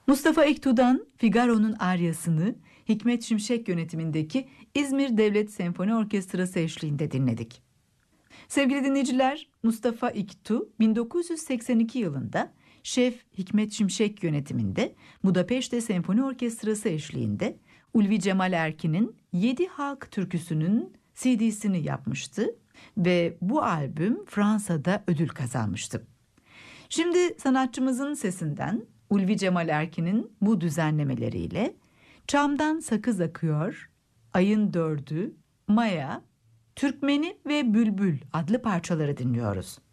Mustafa Ektu'dan Figaro'nun Aryası'nı Hikmet Şimşek yönetimindeki İzmir Devlet Senfoni Orkestrası eşliğinde dinledik. Sevgili dinleyiciler, Mustafa İktu 1982 yılında Şef Hikmet Şimşek yönetiminde Budapeşte Senfoni Orkestrası eşliğinde Ulvi Cemal Erkin'in 7 Halk Türküsü'nün CD'sini yapmıştı ve bu albüm Fransa'da ödül kazanmıştı. Şimdi sanatçımızın sesinden Ulvi Cemal Erkin'in bu düzenlemeleriyle Çam'dan Sakız Akıyor, Ayın Dördü, Maya, Türkmeni ve Bülbül adlı parçaları dinliyoruz.